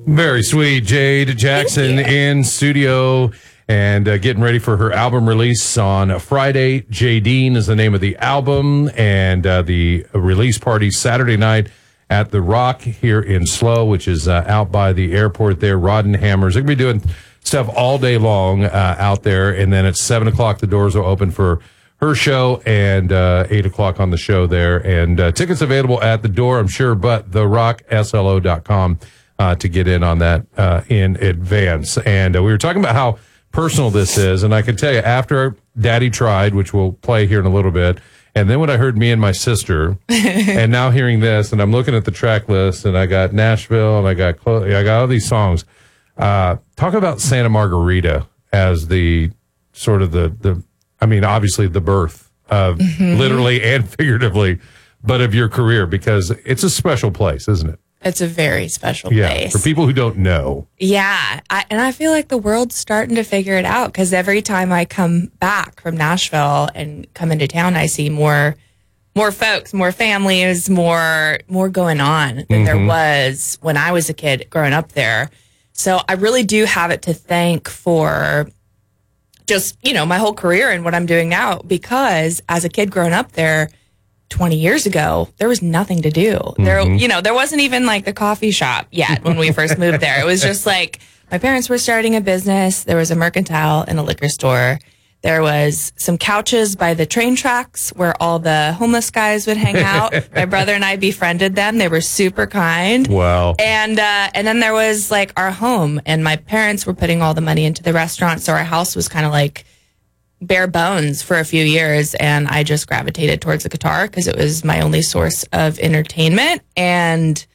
Very sweet. Jade Jackson in studio and getting ready for her album release on Friday. Jadine is the name of the album, and the release party Saturday night at the Rock here in SLO, which is out by the airport there. Rod and Hammers. They're going to be doing stuff all day long out there, and then at 7 o'clock the doors will open for her show, and 8 o'clock on the show there. And tickets available at the door, I'm sure, but therockslo.com to get in on that in advance. And we were talking about how personal this is, and I can tell you, after Daddy Tried, which we'll play here in a little bit, and then when I heard Me and My Sister, and now hearing this, and I'm looking at the track list, and I got Nashville, and I got all these songs. Talk about Santa Margarita as the sort of obviously the birth of literally and figuratively, but of your career, because it's a special place, isn't it? It's a very special place. For people who don't know. Yeah. I feel like the world's starting to figure it out, because every time I come back from Nashville and come into town, I see more folks, more families, more going on than there was when I was a kid growing up there. So I really do have it to thank for just, my whole career and what I'm doing now, because as a kid growing up there 20 years ago, there was nothing to do. There wasn't even like the coffee shop yet when we first moved there. It was just like my parents were starting a business. There was a mercantile and a liquor store. There was some couches by the train tracks where all the homeless guys would hang out. My brother and I befriended them. They were super kind. Wow. And then there was like our home, and my parents were putting all the money into the restaurant. So our house was kind of like bare bones for a few years, and I just gravitated towards the guitar because it was my only source of entertainment. And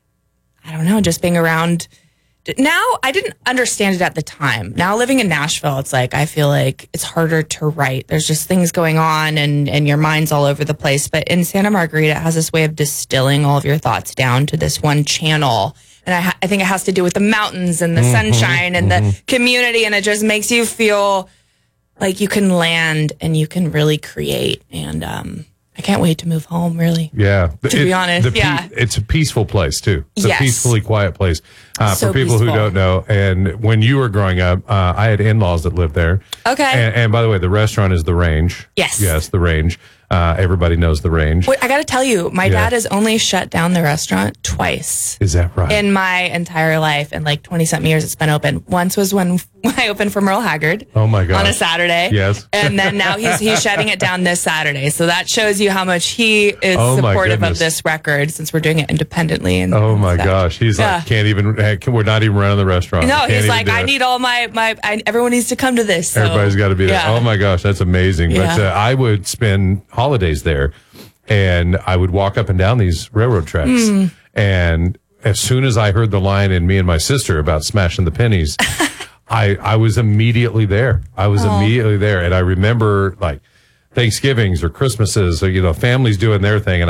I don't know, just being around. Now, I didn't understand it at the time. Now, living in Nashville, it's like I feel like it's harder to write. There's just things going on, and your mind's all over the place. But in Santa Margarita, it has this way of distilling all of your thoughts down to this one channel. And I think it has to do with the mountains and the sunshine and the community, and it just makes you feel like you can land and you can really create. And I can't wait to move home, really. Yeah. To be honest, it's a peaceful place, too. It's a peacefully quiet place. So for people who don't know, and when you were growing up, I had in-laws that lived there. Okay. And by the way, the restaurant is The Range. Yes. Yes, The Range. Everybody knows The Range. Wait, I got to tell you, my dad has only shut down the restaurant twice. Is that right? In my entire life, in like 20-something years it's been open. Once was when I opened for Merle Haggard. Oh, my God. On a Saturday. Yes. And then now he's shutting it down this Saturday. So that shows you how much he is supportive of this record, since we're doing it independently. And oh, my gosh. He's like, we're not even running the restaurant. No, he's like, I need all everyone needs to come to this. So. Everybody's got to be there. Oh, my gosh. That's amazing. Yeah. But I would spend holidays there, and I would walk up and down these railroad tracks. And as soon as I heard the line in Me and My Sister about smashing the pennies, I was immediately there. And I remember like Thanksgivings or Christmases or, families doing their thing. And